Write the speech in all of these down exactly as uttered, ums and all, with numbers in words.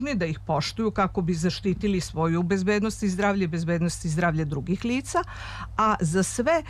da ih poštuju kako bi zaštitili svoju bezbednost i zdravlje, bezbednost i zdravlje drugih lica, a za sve,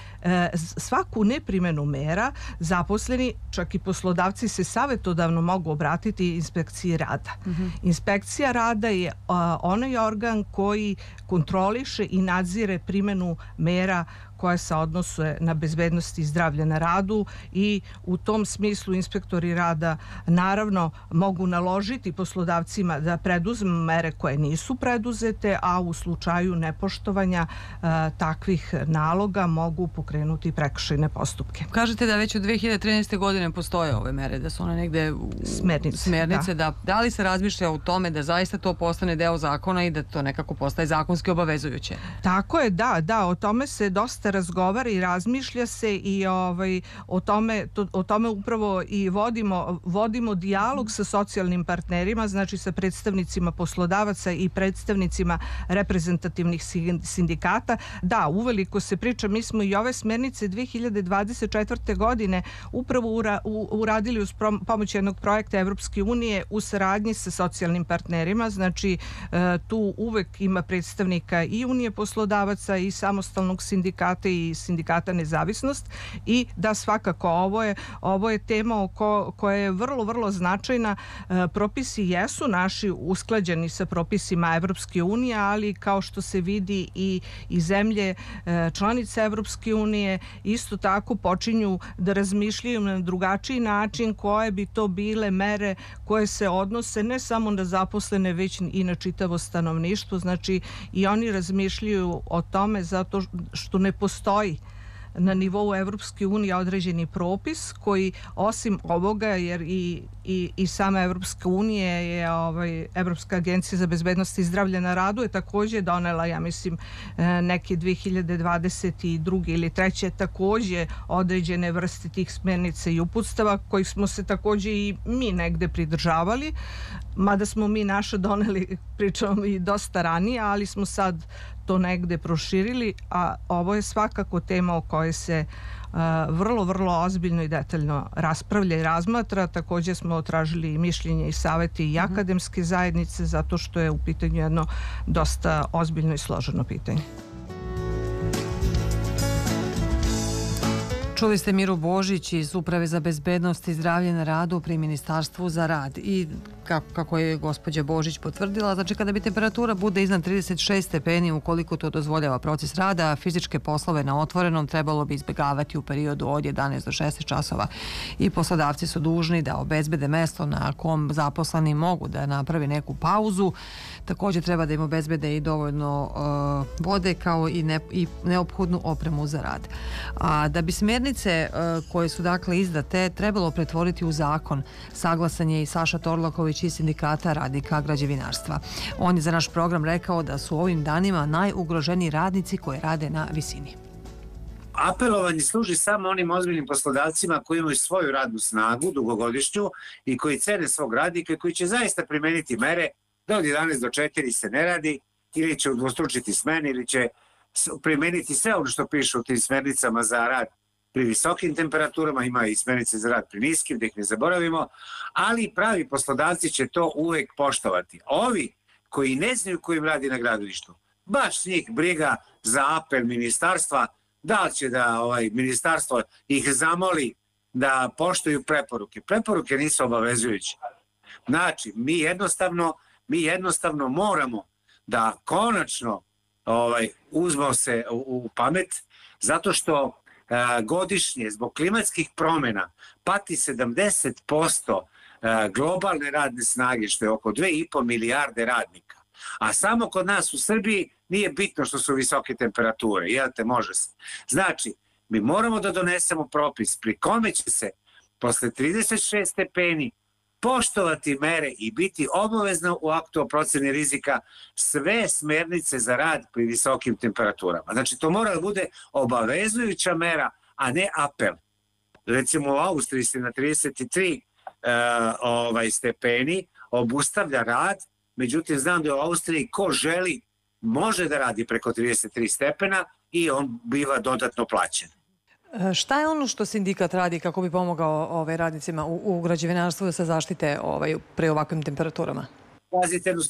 svaku neprimjenu mera zaposleni, čak i poslodavci, se savjetodavno mogu obratiti inspekciji rada. Mm-hmm. Inspekcija rada je onaj organ koji kontroliše i nadzire primjenu mera koje se odnose na bezbednost i zdravlje na radu, i u tom smislu inspektori rada naravno mogu naložiti poslodavcima da preduzmu mere koje nisu preduzete, a u slučaju nepoštovanja e, takvih naloga mogu pokrenuti prekršajne postupke. Kažete da već od dve hiljade trinaeste. godine postoje ove mere, da su one negde u smernice. smernice da. Da, da li se razmišlja o tome da zaista to postane deo zakona i da to nekako postaje zakonski obavezujuće? Tako je, da, da, o tome se dosta razgovara i razmišlja se, i ovaj, o tome, to, o tome upravo i vodimo, vodimo dijalog sa socijalnim partnerima, znači sa predstavnicima poslodavaca i predstavnicima reprezentativnih sindikata. Da, uveliko se priča, mi smo i ove smernice dve hiljade dvadeset četvrte. godine upravo ura, u, uradili uz pomoć jednog projekta Evropske unije u saradnji sa socijalnim partnerima, znači e, tu uvek ima predstavnika i Unije poslodavaca i samostalnog sindikata i sindikata Nezavisnost, i da svakako ovo je, ovo je tema oko, koja je vrlo, vrlo značajna. E, propisi jesu naši usklađeni sa propisima Evropske unije, ali kao što se vidi i, i zemlje e, članice Evropske unije isto tako počinju da razmišljaju na drugačiji način koje bi to bile mere koje se odnose ne samo na zaposlene, već i na čitavo stanovništvo. Znači i oni razmišljaju o tome zato što ne postoji na nivou Evropske unije određeni propis koji osim ovoga, jer i, i, i sama Evropska unija je ovaj, Evropska agencija za bezbednost i zdravlje na radu je također donela, ja mislim, neke dve hiljade dvadeset druge ili treće također određene vrste tih smernica i uputstava kojih smo se također i mi negde pridržavali, mada smo mi naše doneli, pričamo i dosta ranije, ali smo sad to negde proširili, a ovo je svakako tema o kojoj se uh, vrlo, vrlo ozbiljno i detaljno raspravlja i razmatra. Također smo tražili mišljenje i savjeti i akademske zajednice, zato što je u pitanju jedno dosta ozbiljno i složeno pitanje. Čuli ste Miru Božić iz Uprave za bezbednost i zdravlje na radu pri Ministarstvu za rad, i kako, kako je gospođa Božić potvrdila, znači kada bi temperatura bude iznad trideset šest stepeni, ukoliko to dozvoljava proces rada, fizičke poslove na otvorenom trebalo bi izbjegavati u periodu od jedanaest do šesnaest časova, i poslodavci su dužni da obezbede mesto na kom zaposleni mogu da napravi neku pauzu. Također treba da im obezbede i dovoljno uh, vode kao i, ne, i neophodnu opremu za rad. A da bi smjernice uh, koje su dakle izdate trebalo pretvoriti u zakon, saglasan je i Saša Torlaković iz Sindikata radnika građevinarstva. On je za naš program rekao da su ovim danima najugroženiji radnici koji rade na visini. Apelovanje služi samo onim ozbiljnim poslodavcima koji imaju svoju radnu snagu, dugogodišnju, i koji cene svog radnika i koji će zaista primeniti mere da od jedanaest do četiri se ne radi, ili će udvostručiti smene, ili će primeniti sve ono što piše u tim smernicama za rad pri visokim temperaturama, ima i smernice za rad pri niskim, da ih ne zaboravimo, ali pravi poslodavci će to uvek poštovati. Ovi koji ne znaju ko im radi na gradilištu, baš njih briga za apel ministarstva, da li će da ovaj, ministarstvo ih zamoli da poštuju preporuke. Preporuke nisu obavezujuće. Znači, mi jednostavno mi jednostavno moramo da konačno ovaj, uzmemo se u, u pamet, zato što e, godišnje zbog klimatskih promjena pati sedamdeset posto e, globalne radne snage, što je oko dve i po milijarde radnika. A samo kod nas u Srbiji nije bitno što su visoke temperature, jel te, može se. Znači, mi moramo da donesemo propis pri kome će se posle trideset šest stepeni poštovati mere i biti obavezno u aktu o proceni rizika sve smernice za rad pri visokim temperaturama. Znači, to mora da bude obavezujuća mera, a ne apel. Recimo u Austriji se na trideset tri uh, ovaj, stepeni obustavlja rad, međutim znam da u Austriji ko želi može da radi preko trideset tri stepena i on biva dodatno plaćen. Šta je ono što sindikat radi kako bi pomogao ovaj, radnicima u, u građevinarstvu da se zaštite ovaj, pre ovakvim temperaturama? pazite jednu